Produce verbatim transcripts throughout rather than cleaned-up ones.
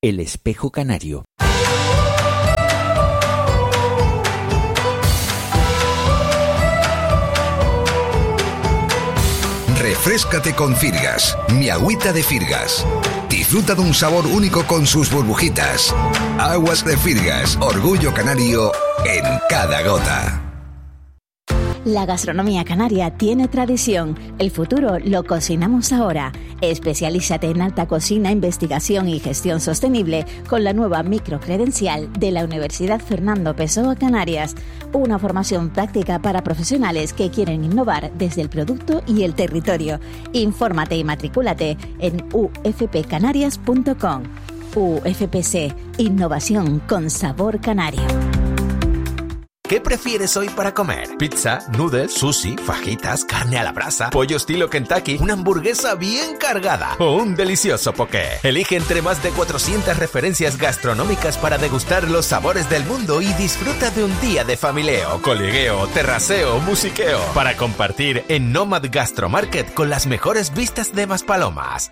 El espejo canario. Refréscate con Firgas, mi agüita de Firgas. Disfruta de un sabor único con sus burbujitas. Aguas de Firgas, orgullo canario en cada gota. La gastronomía canaria tiene tradición. El futuro lo cocinamos ahora. Especialízate en alta cocina, investigación y gestión sostenible con la nueva microcredencial de la Universidad Fernando Pessoa Canarias. Una formación práctica para profesionales que quieren innovar desde el producto y el territorio. Infórmate y matricúlate en u f p canarias punto com. U F P C, innovación con sabor canario. ¿Qué prefieres hoy para comer? ¿Pizza, noodles, sushi, fajitas, carne a la brasa, pollo estilo Kentucky, una hamburguesa bien cargada o un delicioso poké? Elige entre más de cuatrocientas referencias gastronómicas para degustar los sabores del mundo y disfruta de un día de familieo, colegueo, terraceo, musiqueo para compartir en Nomad Gastromarket con las mejores vistas de Maspalomas.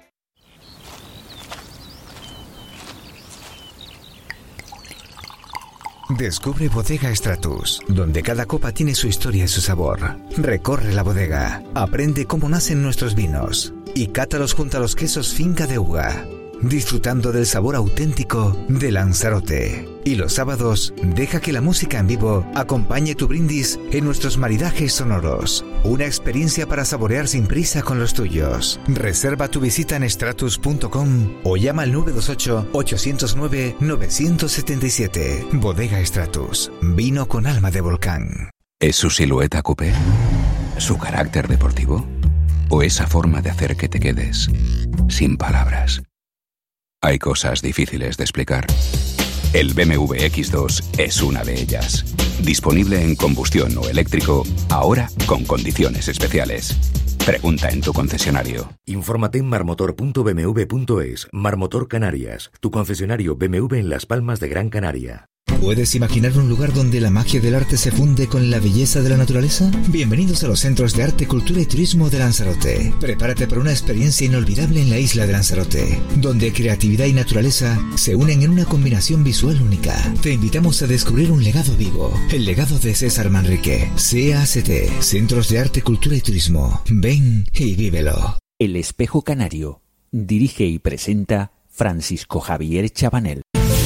Descubre Bodega Stratus, donde cada copa tiene su historia y su sabor. Recorre la bodega, aprende cómo nacen nuestros vinos y cátalos junto a los quesos Finca de Uga, disfrutando del sabor auténtico de Lanzarote. Y los sábados, deja que la música en vivo acompañe tu brindis en nuestros maridajes sonoros. Una experiencia para saborear sin prisa con los tuyos. Reserva tu visita en stratus punto com o llama al nueve dos ocho, ocho cero nueve, nueve siete siete. Bodega Stratus, vino con alma de volcán. ¿Es su silueta coupé? ¿Su carácter deportivo? ¿O esa forma de hacer que te quedes sin palabras? Hay cosas difíciles de explicar. El B M W X dos es una de ellas. Disponible en combustión o eléctrico, ahora con condiciones especiales. Pregunta en tu concesionario. Infórmate en marmotor punto b m w punto es. Marmotor Canarias, tu concesionario B M W en Las Palmas de Gran Canaria. ¿Puedes imaginar un lugar donde la magia del arte se funde con la belleza de la naturaleza? Bienvenidos a los Centros de Arte, Cultura y Turismo de Lanzarote. Prepárate para una experiencia inolvidable en la isla de Lanzarote, donde creatividad y naturaleza se unen en una combinación visual única. Te invitamos a descubrir un legado vivo, el legado de César Manrique. C A C T, Centros de Arte, Cultura y Turismo. Ven y vívelo. El espejo canario. Dirige y presenta Francisco Javier Chabanel.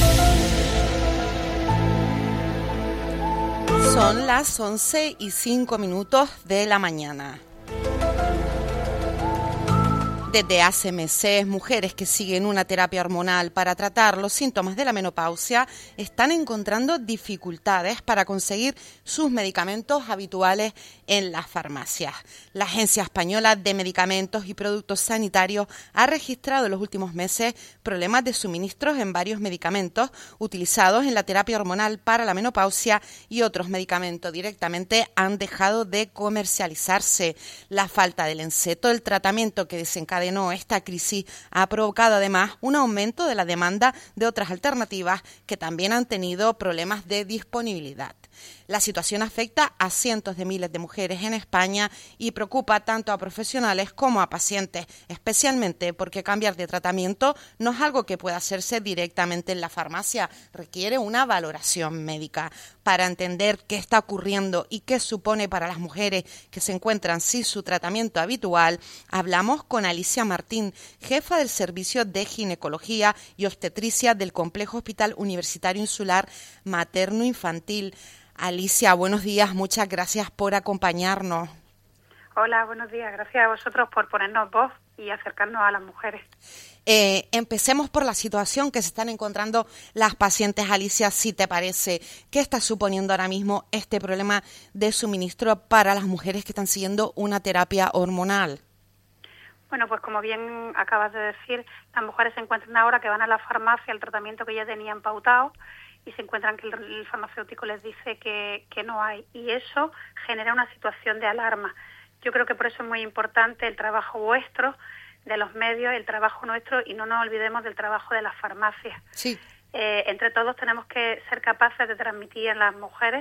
Son las once y cinco minutos de la mañana. Desde hace meses, mujeres que siguen una terapia hormonal para tratar los síntomas de la menopausia están encontrando dificultades para conseguir sus medicamentos habituales en las farmacias. La Agencia Española de Medicamentos y Productos Sanitarios ha registrado en los últimos meses problemas de suministros en varios medicamentos utilizados en la terapia hormonal para la menopausia y otros medicamentos directamente han dejado de comercializarse. La falta del enceto, el tratamiento que desencadenó esta crisis, ha provocado además un aumento de la demanda de otras alternativas que también han tenido problemas de disponibilidad. La situación afecta a cientos de miles de mujeres en España y preocupa tanto a profesionales como a pacientes, especialmente porque cambiar de tratamiento no es algo que pueda hacerse directamente en la farmacia, requiere una valoración médica. Para entender qué está ocurriendo y qué supone para las mujeres que se encuentran sin su tratamiento habitual, hablamos con Alicia Martín, jefa del Servicio de Ginecología y Obstetricia del Complejo Hospital Universitario Insular Materno-Infantil. Alicia, buenos días, muchas gracias por acompañarnos. Hola, buenos días, gracias a vosotros por ponernos voz y acercarnos a las mujeres. Eh, empecemos por la situación que se están encontrando las pacientes, Alicia, si te parece. ¿Qué está suponiendo ahora mismo este problema de suministro para las mujeres que están siguiendo una terapia hormonal? Bueno, pues como bien acabas de decir, las mujeres se encuentran ahora que van a la farmacia el tratamiento que ya tenían pautado y se encuentran que el, el farmacéutico les dice que, que no hay, y eso genera una situación de alarma. Yo creo que por eso es muy importante el trabajo vuestro, de los medios, el trabajo nuestro, y no nos olvidemos del trabajo de las farmacias. Sí. Eh, entre todos tenemos que ser capaces de transmitir a las mujeres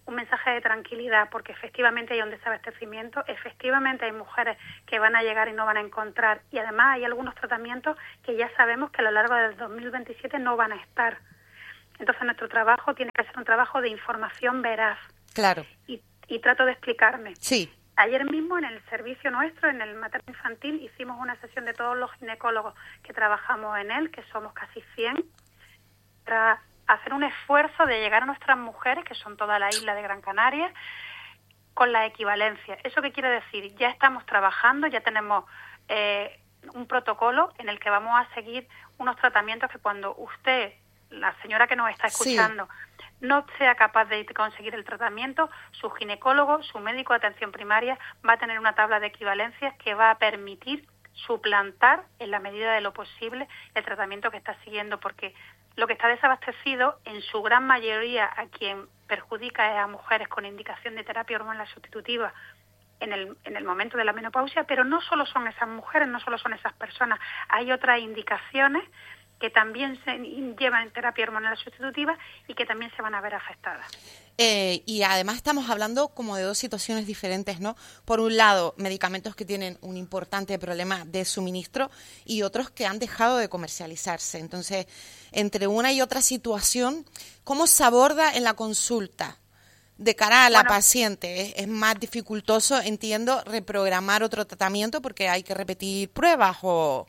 un mensaje de tranquilidad, porque efectivamente hay un desabastecimiento, efectivamente hay mujeres que van a llegar y no van a encontrar, y además hay algunos tratamientos que ya sabemos que a lo largo del dos mil veintisiete no van a estar. Entonces nuestro trabajo tiene que ser un trabajo de información veraz. Claro. Y, y trato de explicarme. Sí. Ayer mismo en el servicio nuestro, en el materno infantil, hicimos una sesión de todos los ginecólogos que trabajamos en él, que somos casi cien, para hacer un esfuerzo de llegar a nuestras mujeres, que son toda la isla de Gran Canaria, con la equivalencia. ¿Eso qué quiere decir? Ya estamos trabajando, ya tenemos eh, un protocolo en el que vamos a seguir unos tratamientos que cuando usted, la señora que nos está escuchando, sí, no sea capaz de conseguir el tratamiento, su ginecólogo, su médico de atención primaria va a tener una tabla de equivalencias que va a permitir suplantar en la medida de lo posible el tratamiento que está siguiendo, porque lo que está desabastecido en su gran mayoría a quien perjudica es a mujeres con indicación de terapia hormonal sustitutiva en el, en el momento de la menopausia, pero no solo son esas mujeres, no solo son esas personas, hay otras indicaciones que también se llevan terapia hormonal sustitutiva y que también se van a ver afectadas. Eh, y además estamos hablando como de dos situaciones diferentes, ¿no? Por un lado, medicamentos que tienen un importante problema de suministro y otros que han dejado de comercializarse. Entonces, entre una y otra situación, ¿cómo se aborda en la consulta de cara a la bueno, paciente? ¿Es, es más dificultoso, entiendo, reprogramar otro tratamiento porque hay que repetir pruebas o...?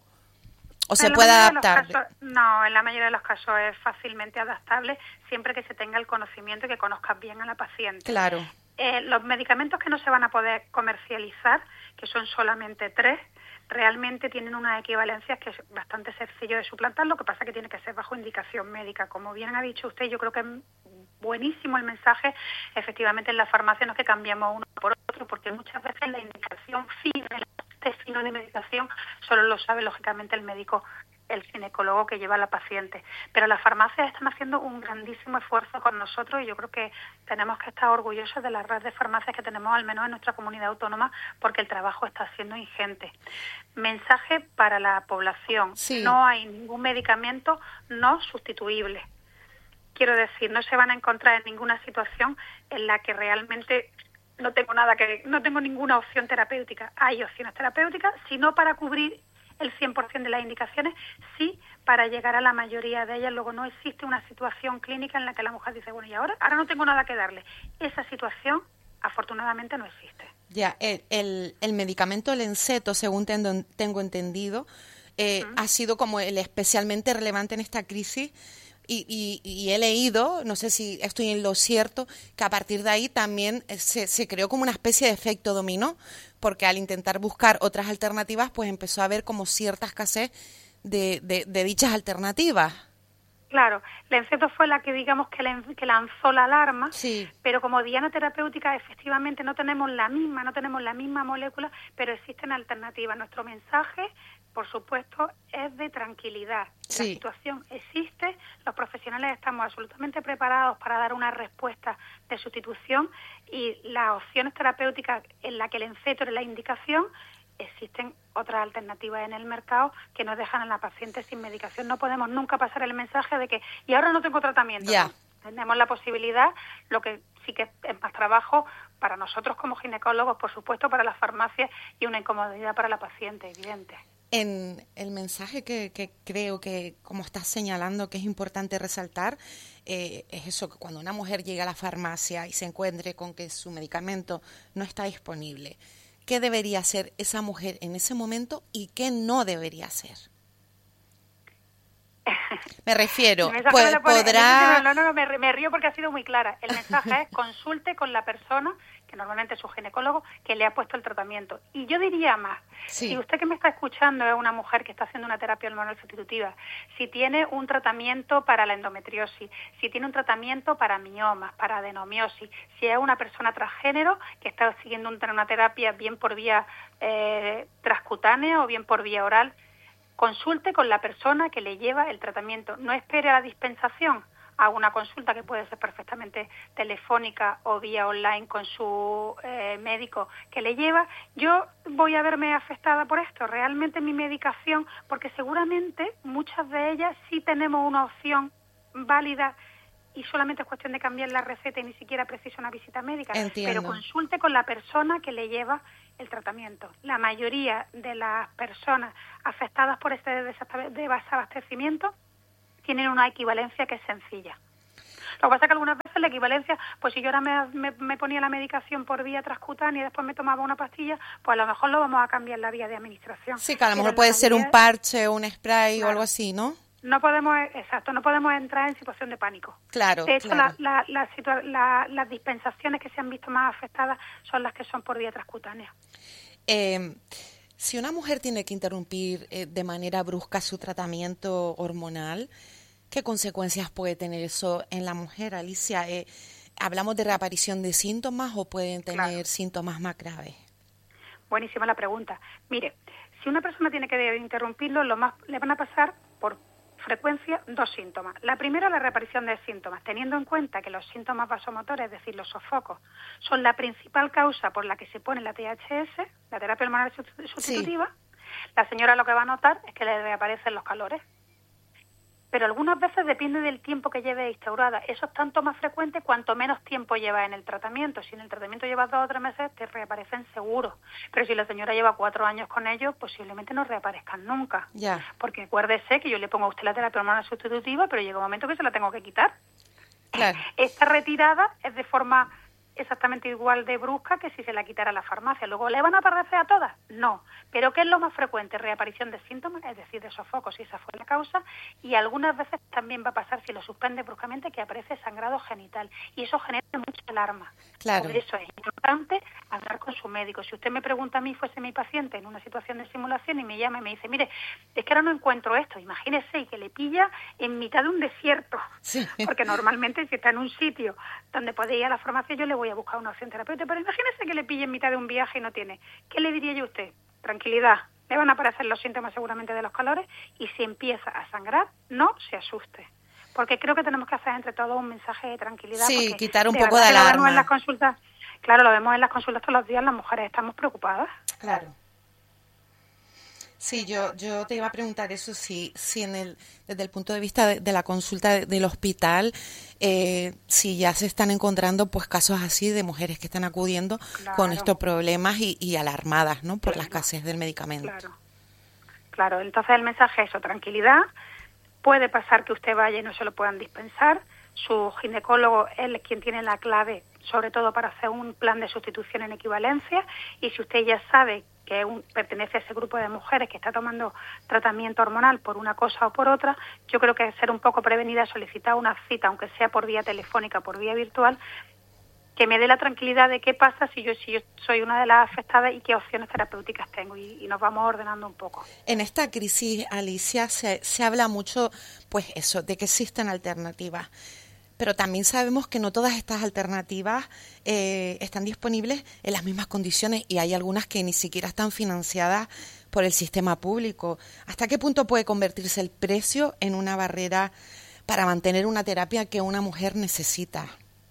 ¿O se puede adaptar? Casos, no, en la mayoría de los casos es fácilmente adaptable, siempre que se tenga el conocimiento y que conozcas bien a la paciente. Claro. Eh, los medicamentos que no se van a poder comercializar, que son solamente tres, realmente tienen unas equivalencias que es bastante sencillo de suplantar, lo que pasa que tiene que ser bajo indicación médica. Como bien ha dicho usted, yo creo que es buenísimo el mensaje. Efectivamente, en la farmacia no es que cambiamos uno por otro, porque muchas veces la indicación fina, el fino de medicación, solo lo sabe lógicamente el médico, el ginecólogo que lleva a la paciente. Pero las farmacias están haciendo un grandísimo esfuerzo con nosotros y yo creo que tenemos que estar orgullosos de la red de farmacias que tenemos, al menos en nuestra comunidad autónoma, porque el trabajo está siendo ingente. Mensaje para la población. Sí. No hay ningún medicamento no sustituible. Quiero decir, no se van a encontrar en ninguna situación en la que realmente no tengo nada que no tengo ninguna opción terapéutica. Hay opciones terapéuticas, si no para cubrir el cien por ciento de las indicaciones, sí para llegar a la mayoría de ellas. Luego no existe una situación clínica en la que la mujer dice, bueno, y ahora ahora no tengo nada que darle. Esa situación, afortunadamente, no existe. Ya, el, el, el medicamento Lenceto, según tengo, tengo entendido, eh, uh-huh. ha sido como el especialmente relevante en esta crisis. Y, y, y he leído, no sé si estoy en lo cierto, que a partir de ahí también se, se creó como una especie de efecto dominó, porque al intentar buscar otras alternativas, pues empezó a haber como cierta escasez de, de, de dichas alternativas. Claro, Lenceto fue la que digamos que, le, que lanzó la alarma, sí. Pero como diana terapéutica efectivamente no tenemos la misma, no tenemos la misma molécula, pero existen alternativas. Nuestro mensaje, por supuesto, es de tranquilidad. Sí. La situación existe, los profesionales estamos absolutamente preparados para dar una respuesta de sustitución y las opciones terapéuticas en las que el Lenceto es la indicación, existen otras alternativas en el mercado que nos dejan a la paciente sin medicación. No podemos nunca pasar el mensaje de que, y ahora no tengo tratamiento. Yeah. ¿no? Tenemos la posibilidad, lo que sí que es más trabajo para nosotros como ginecólogos, por supuesto, para las farmacias y una incomodidad para la paciente, evidente. En el mensaje que, que creo que, como estás señalando, que es importante resaltar, eh, es eso, que cuando una mujer llega a la farmacia y se encuentre con que su medicamento no está disponible, ¿qué debería hacer esa mujer en ese momento y qué no debería hacer? Me refiero, pues, podrá... No, no, no, me, me río porque ha sido muy clara. El mensaje es consulte con la persona, que normalmente es su ginecólogo, que le ha puesto el tratamiento. Y yo diría más, sí. Si usted que me está escuchando es una mujer que está haciendo una terapia hormonal sustitutiva, si tiene un tratamiento para la endometriosis, si tiene un tratamiento para miomas, para adenomiosis, si es una persona transgénero que está siguiendo una terapia bien por vía eh, transcutánea o bien por vía oral, consulte con la persona que le lleva el tratamiento. No espere a la dispensación. Haga una consulta que puede ser perfectamente telefónica o vía online con su eh, médico que le lleva. Yo voy a verme afectada por esto. Realmente mi medicación, porque seguramente muchas de ellas sí tenemos una opción válida y solamente es cuestión de cambiar la receta y ni siquiera precisa una visita médica. Entiendo. Pero consulte con la persona que le lleva el tratamiento. La mayoría de las personas afectadas por este desabastecimiento tienen una equivalencia que es sencilla. Lo que pasa es que algunas veces la equivalencia, pues si yo ahora me, me, me ponía la medicación por vía transcutánea y después me tomaba una pastilla, pues a lo mejor lo vamos a cambiar la vía de administración. Sí, que a lo Pero mejor puede ser un mayoría, parche, un spray claro, o algo así, ¿no? No podemos, exacto, no podemos entrar en situación de pánico. Claro, De hecho, claro. la, la, la situa- la, las dispensaciones que se han visto más afectadas son las que son por vía transcutánea. Eh, si una mujer tiene que interrumpir eh, de manera brusca su tratamiento hormonal, ¿qué consecuencias puede tener eso en la mujer, Alicia? Eh, ¿Hablamos de reaparición de síntomas o pueden tener Claro. síntomas más graves? Buenísima la pregunta. Mire, si una persona tiene que interrumpirlo, lo más le van a pasar por frecuencia dos síntomas. La primera, la reaparición de síntomas, teniendo en cuenta que los síntomas vasomotores, es decir, los sofocos, son la principal causa por la que se pone la T H S, la terapia hormonal sustitutiva. Sí. La señora lo que va a notar es que le reaparecen los calores. Pero algunas veces depende del tiempo que lleve instaurada. Eso es tanto más frecuente cuanto menos tiempo lleva en el tratamiento. Si en el tratamiento lleva dos o tres meses, te reaparecen seguro. Pero si la señora lleva cuatro años con ellos, posiblemente no reaparezcan nunca. Ya. Porque acuérdese que yo le pongo a usted la terapia hormonal sustitutiva, pero llega un momento que se la tengo que quitar. Claro. Esta retirada es de forma exactamente igual de brusca que si se la quitara a la farmacia. Luego, ¿le van a aparecer a todas? No. ¿Pero qué es lo más frecuente? Reaparición de síntomas, es decir, de sofocos, si esa fue la causa, y algunas veces también va a pasar, si lo suspende bruscamente, que aparece sangrado genital, y eso genera mucha alarma. Claro. Por eso es importante hablar con su médico. Si usted me pregunta a mí, fuese mi paciente en una situación de simulación y me llama y me dice, mire, es que ahora no encuentro esto, imagínese, y que le pilla en mitad de un desierto, Sí. porque normalmente si está en un sitio donde puede ir a la farmacia, yo le voy a buscar una opción terapéutica, pero imagínese que le pille en mitad de un viaje y no tiene. ¿Qué le diría yo a usted? Tranquilidad, le van a aparecer los síntomas seguramente de los calores, y si empieza a sangrar, no se asuste. Porque creo que tenemos que hacer entre todos un mensaje de tranquilidad. Sí, quitar un poco verdad de que lo vemos alarma. en las consultas, claro, lo vemos en las consultas todos los días, las mujeres estamos preocupadas. Claro. Sí, yo yo te iba a preguntar eso, si si en el desde el punto de vista de, de la consulta de, del hospital, eh, si ya se están encontrando pues casos así de mujeres que están acudiendo Claro. con estos problemas y, y alarmadas, ¿no? Por Claro. la escasez del medicamento. Claro, claro. Entonces el mensaje es eso, tranquilidad. Puede pasar que usted vaya y no se lo puedan dispensar. Su ginecólogo es quien tiene la clave, sobre todo para hacer un plan de sustitución en equivalencia. Y si usted ya sabe que un, pertenece a ese grupo de mujeres que está tomando tratamiento hormonal por una cosa o por otra, yo creo que ser un poco prevenida, solicitar una cita, aunque sea por vía telefónica, por vía virtual, que me dé la tranquilidad de qué pasa si yo si yo soy una de las afectadas y qué opciones terapéuticas tengo, y, y nos vamos ordenando un poco. En esta crisis, Alicia, se, se habla mucho, pues eso, de que existen alternativas. Pero también sabemos que no todas estas alternativas eh, están disponibles en las mismas condiciones, y hay algunas que ni siquiera están financiadas por el sistema público. ¿Hasta qué punto puede convertirse el precio en una barrera para mantener una terapia que una mujer necesita?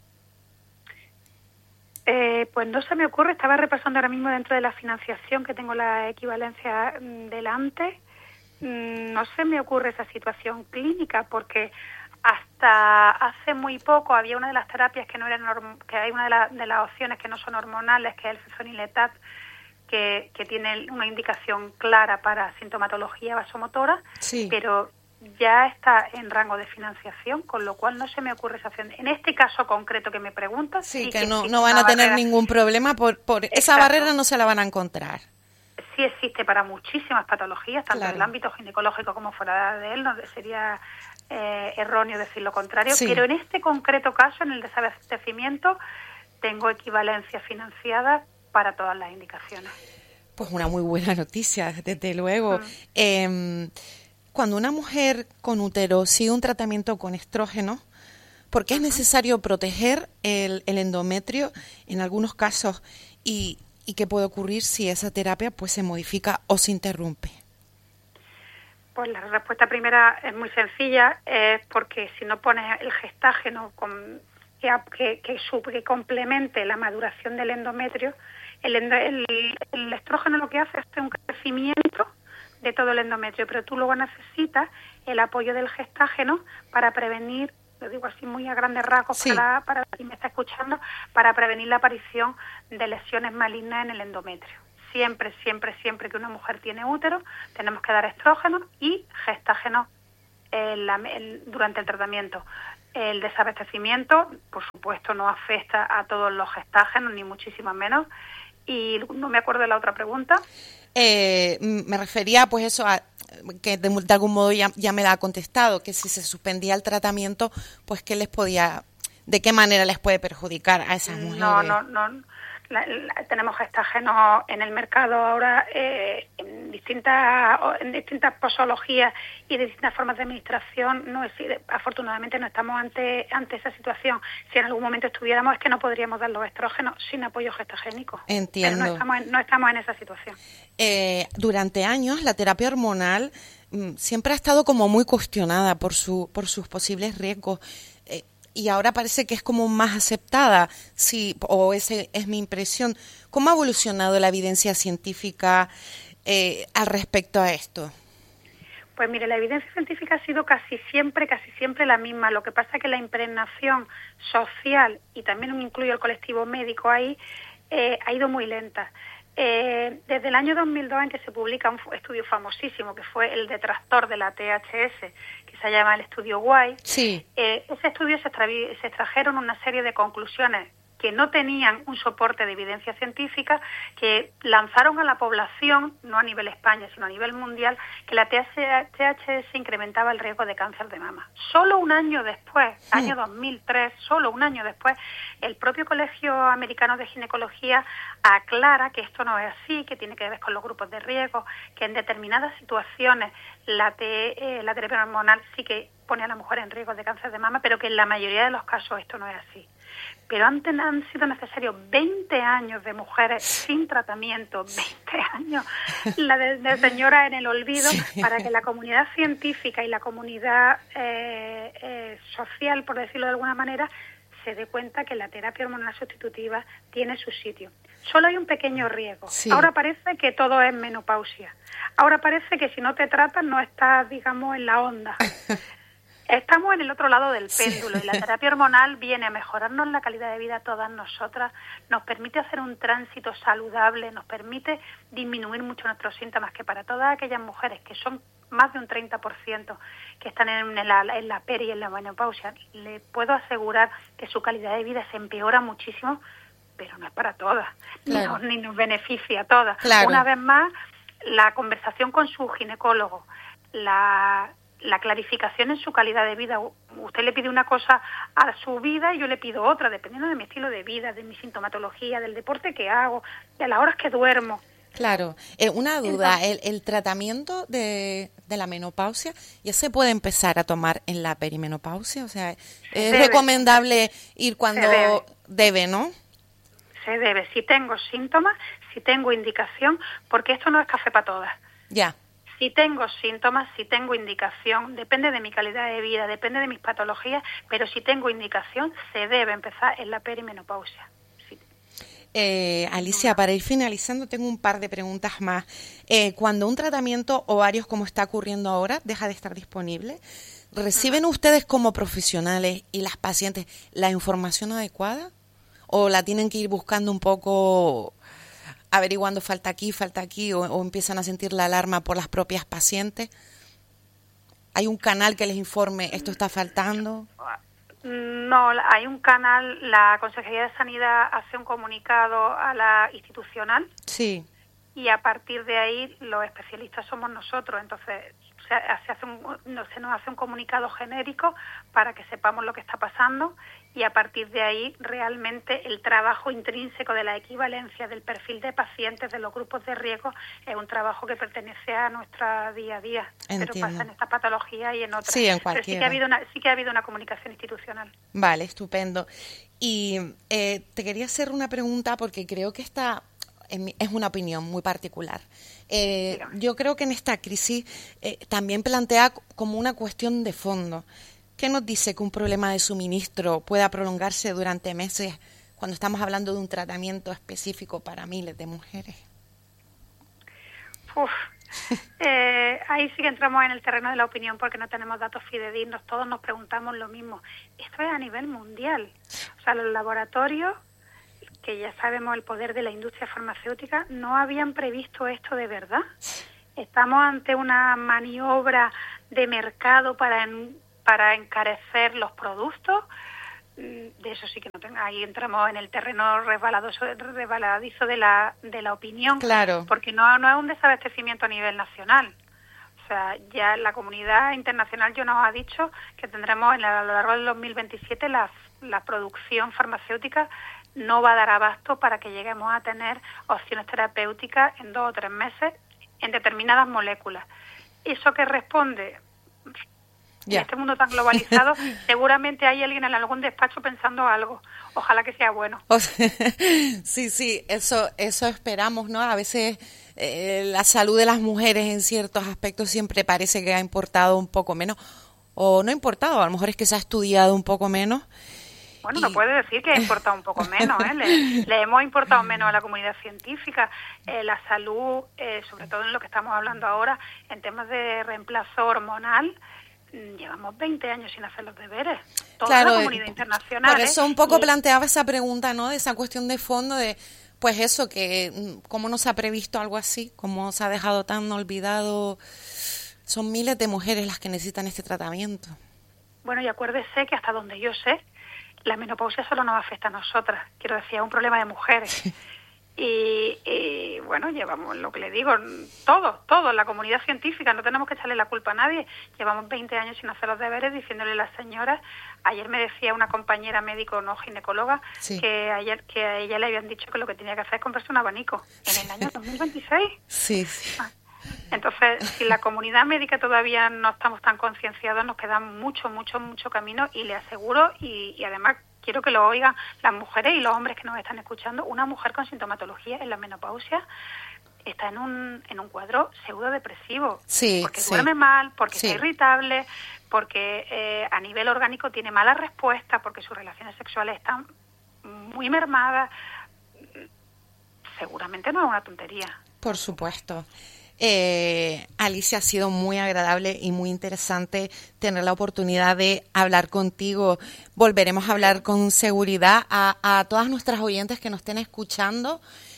Eh, pues no se me ocurre, estaba repasando ahora mismo dentro de la financiación, que tengo la equivalencia mm, delante, mm, no se me ocurre esa situación clínica, porque hasta hace muy poco había una de las terapias que no eran norm- que hay una de, la, de las opciones que no son hormonales, que es el fezoniletat, que, que tiene una indicación clara para sintomatología vasomotora, Sí. pero ya está en rango de financiación, con lo cual no se me ocurre esa opción. En este caso concreto que me preguntas, Sí, sí que no, existe no van una a tener barrera. ningún problema por, por esa Exacto. barrera, no se la van a encontrar. Sí existe para muchísimas patologías, tanto Claro. en el ámbito ginecológico como fuera de él, no sería eh, erróneo decir lo contrario, Sí. pero en este concreto caso, en el desabastecimiento, tengo equivalencia financiada para todas las indicaciones. Pues una muy buena noticia, desde luego. Mm. Eh, cuando una mujer con útero sigue un tratamiento con estrógeno, ¿por qué es necesario proteger el, el endometrio en algunos casos? Y, ¿Y qué puede ocurrir si esa terapia pues se modifica o se interrumpe? Pues la respuesta primera es muy sencilla, es porque si no pones el gestágeno con, que, que, que, sub, que complemente la maduración del endometrio, el, endo, el, el estrógeno lo que hace es un crecimiento de todo el endometrio, pero tú luego necesitas el apoyo del gestágeno para prevenir lo digo así muy a grandes rasgos, sí. para, para quien me está escuchando, para prevenir la aparición de lesiones malignas en el endometrio. Siempre, siempre, siempre que una mujer tiene útero, tenemos que dar estrógenos y gestágenos en la, en, durante el tratamiento. El desabastecimiento, por supuesto, no afecta a todos los gestágenos, ni muchísimo menos. Y no me acuerdo de la otra pregunta. Eh, me refería, pues eso, a que de, de algún modo ya, ya me la ha contestado, que si se suspendía el tratamiento, pues qué les podía, de qué manera les puede perjudicar a esas mujeres. No, no, no. La, la, tenemos gestágenos en el mercado ahora eh, en distintas en distintas posologías y de distintas formas de administración. No es, afortunadamente no estamos ante ante esa situación. Si en algún momento estuviéramos, es que no podríamos dar los estrógenos sin apoyo gestagénico. Entiendo. Pero no estamos en, no estamos en esa situación. Eh, durante años la terapia hormonal mm, siempre ha estado como muy cuestionada por su por sus posibles riesgos. Eh, y ahora parece que es como más aceptada, sí, o esa es mi impresión. ¿Cómo ha evolucionado la evidencia científica eh, al respecto a esto? Pues mire, la evidencia científica ha sido casi siempre, casi siempre la misma. Lo que pasa es que la impregnación social, y también incluyo el colectivo médico ahí, eh, ha ido muy lenta. Eh, desde el año dos mil dos, en que se publica un estudio famosísimo, que fue el detractor de la T H S, que se llama el estudio White, sí. eh, ese estudio se, extravi- se extrajeron una serie de conclusiones que no tenían un soporte de evidencia científica, que lanzaron a la población, no a nivel España, sino a nivel mundial, que la T H S incrementaba el riesgo de cáncer de mama. Solo un año después, sí. año dos mil tres, solo un año después, el propio Colegio Americano de Ginecología aclara que esto no es así, que tiene que ver con los grupos de riesgo, que en determinadas situaciones la, te, eh, la terapia hormonal sí que pone a la mujer en riesgo de cáncer de mama, pero que en la mayoría de los casos esto no es así. Pero antes han sido necesarios veinte años de mujeres sin tratamiento, veinte años, la de, de señora en el olvido, sí. para que la comunidad científica y la comunidad eh, eh, social, por decirlo de alguna manera, se dé cuenta que la terapia hormonal sustitutiva tiene su sitio. Solo hay un pequeño riesgo. Sí. Ahora parece que todo es menopausia. Ahora parece que si no te tratas no estás, digamos, en la onda. Estamos en el otro lado del péndulo, sí. y la terapia hormonal viene a mejorarnos la calidad de vida a todas nosotras, nos permite hacer un tránsito saludable, nos permite disminuir mucho nuestros síntomas, que para todas aquellas mujeres, que son más de un treinta por ciento que están en la, en la peri y en la menopausia, le puedo asegurar que su calidad de vida se empeora muchísimo, pero no es para todas, claro. ni, nos, ni nos beneficia a todas. Claro. Una vez más, la conversación con su ginecólogo, la... la clarificación en su calidad de vida. Usted le pide una cosa a su vida y yo le pido otra, dependiendo de mi estilo de vida, de mi sintomatología, del deporte que hago, de las horas que duermo. Claro. Eh, una duda, ¿el, el tratamiento de, de la menopausia ya se puede empezar a tomar en la perimenopausia? O sea, ¿es debe. recomendable ir cuando debe. debe, no? Se debe. Si tengo síntomas, si tengo indicación, porque esto no es café para todas. Ya. Si tengo síntomas, si tengo indicación, depende de mi calidad de vida, depende de mis patologías, pero si tengo indicación, se debe empezar en la perimenopausia. Sí. Eh, Alicia, para ir finalizando, tengo un par de preguntas más. Eh, cuando un tratamiento o varios, como está ocurriendo ahora, deja de estar disponible, ¿reciben uh-huh. ustedes como profesionales y las pacientes la información adecuada? ¿O la tienen que ir buscando un poco averiguando falta aquí, falta aquí, o, o empiezan a sentir la alarma por las propias pacientes? ¿Hay un canal que les informe esto está faltando? No, hay un canal, la Consejería de Sanidad hace un comunicado a la institucional. Sí. Y a partir de ahí los especialistas somos nosotros, entonces se, se, hace un, se nos hace un comunicado genérico para que sepamos lo que está pasando, y a partir de ahí realmente el trabajo intrínseco de la equivalencia del perfil de pacientes de los grupos de riesgo es un trabajo que pertenece a nuestro día a día. Entiendo. Pero pasa en esta patología y en otras. Sí, en cualquiera. Pero sí que ha habido una, sí que ha habido una comunicación institucional. Vale, estupendo. Y eh, te quería hacer una pregunta porque creo que esta es una opinión muy particular. Eh, yo creo que en esta crisis eh, también plantea como una cuestión de fondo. ¿Qué nos dice que un problema de suministro pueda prolongarse durante meses cuando estamos hablando de un tratamiento específico para miles de mujeres? Uf, eh, ahí sí que entramos en el terreno de la opinión porque no tenemos datos fidedignos, todos nos preguntamos lo mismo. Esto es a nivel mundial. O sea, los laboratorios, que ya sabemos el poder de la industria farmacéutica, no habían previsto esto de verdad. Estamos ante una maniobra de mercado para, en, para encarecer los productos. De eso sí que no tengo. Ahí entramos en el terreno resbaladizo, resbaladizo de la de la opinión, claro, porque no no es un desabastecimiento a nivel nacional. O sea, ya la comunidad internacional ya nos ha dicho que tendremos en la, a lo largo del dos mil veintisiete la la producción farmacéutica no va a dar abasto para que lleguemos a tener opciones terapéuticas en dos o tres meses en determinadas moléculas. ¿Eso qué responde? En yeah. este mundo tan globalizado, seguramente hay alguien en algún despacho pensando algo. Ojalá que sea bueno. Sí, sí, eso eso esperamos, ¿no? A veces eh, la salud de las mujeres en ciertos aspectos siempre parece que ha importado un poco menos, o no ha importado, a lo mejor es que se ha estudiado un poco menos. Bueno, y... no puede decir que ha importado un poco menos, ¿eh? Le, le hemos importado menos a la comunidad científica. Eh, la salud, eh, sobre todo en lo que estamos hablando ahora, en temas de reemplazo hormonal, llevamos veinte años sin hacer los deberes. Toda claro, la comunidad internacional. Por eso un poco ¿eh? planteaba esa pregunta, ¿no? De esa cuestión de fondo de, pues eso, que cómo no se ha previsto algo así, cómo se ha dejado tan olvidado. Son miles de mujeres las que necesitan este tratamiento. Bueno, y acuérdese que hasta donde yo sé, la menopausia solo nos afecta a nosotras. Quiero decir, es un problema de mujeres. Y, y bueno, llevamos lo que le digo, todos, todos, la comunidad científica, no tenemos que echarle la culpa a nadie. Llevamos veinte años sin hacer los deberes, diciéndole a las señoras. Ayer me decía una compañera médico, no ginecóloga, sí. que ayer que a ella le habían dicho que lo que tenía que hacer es comprarse un abanico en el año dos mil veintiséis. Sí, sí. Ah. Entonces, si la comunidad médica todavía no estamos tan concienciados, nos queda mucho, mucho, mucho camino, y le aseguro, y, y además quiero que lo oigan las mujeres y los hombres que nos están escuchando, una mujer con sintomatología en la menopausia está en un en un cuadro pseudodepresivo, sí, porque sí. duerme mal, porque sí. está irritable, porque eh, a nivel orgánico tiene mala respuesta, porque sus relaciones sexuales están muy mermadas. Seguramente no es una tontería. Por supuesto. Eh, Alicia, ha sido muy agradable y muy interesante tener la oportunidad de hablar contigo. Volveremos a hablar con seguridad. A, a todas nuestras oyentes que nos estén escuchando,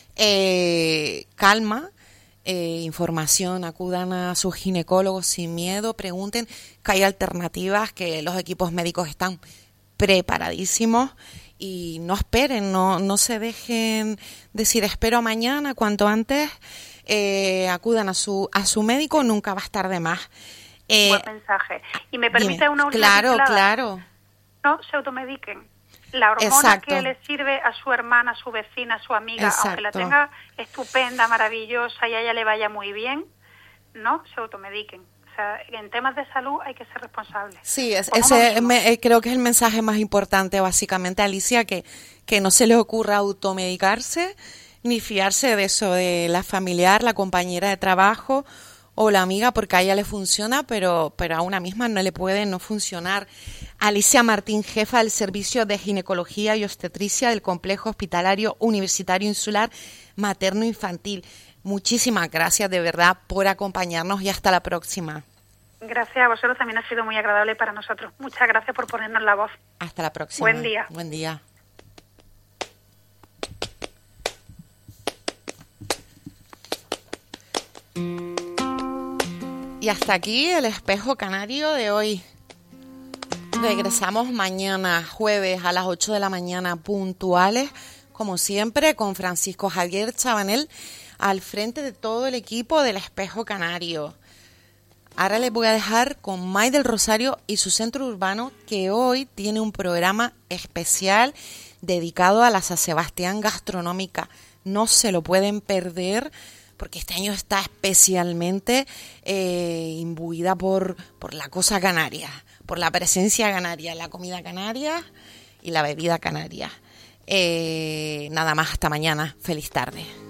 eh, calma, eh, información, acudan a sus ginecólogos sin miedo, pregunten que hay alternativas, que los equipos médicos están preparadísimos. Y no esperen, no, no se dejen decir espero mañana, cuanto antes eh, acudan a su a su médico, nunca va a estar de más. Eh, Buen mensaje. Y me permite dime. una última Claro, pincelada. claro. No se automediquen. La hormona Exacto. que le sirve a su hermana, a su vecina, a su amiga, Exacto. aunque la tenga estupenda, maravillosa y a ella le vaya muy bien, no se automediquen. O sea, en temas de salud hay que ser responsables. Sí, es, ese me, creo que es el mensaje más importante, básicamente, Alicia, que, que no se le ocurra automedicarse ni fiarse de eso, de la familiar, la compañera de trabajo o la amiga, porque a ella le funciona, pero, pero a una misma no le puede no funcionar. Alicia Martín, jefa del Servicio de Ginecología y Obstetricia del Complejo Hospitalario Universitario Insular Materno Infantil. Muchísimas gracias de verdad por acompañarnos y hasta la próxima. Gracias a vosotros, también ha sido muy agradable para nosotros. Muchas gracias por ponernos la voz. Hasta la próxima. Buen día. Buen día. Y hasta aquí el espejo canario de hoy. Regresamos mañana, jueves, a las ocho de la mañana, puntuales, como siempre, con Francisco Javier Chabanel al frente de todo el equipo del Espejo Canario. Ahora les voy a dejar con May del Rosario y su centro urbano, que hoy tiene un programa especial dedicado a la San Sebastián gastronómica. No se lo pueden perder, porque este año está especialmente eh, imbuida por, por la cosa canaria, por la presencia canaria, la comida canaria y la bebida canaria. Eh, nada más, hasta mañana. Feliz tarde.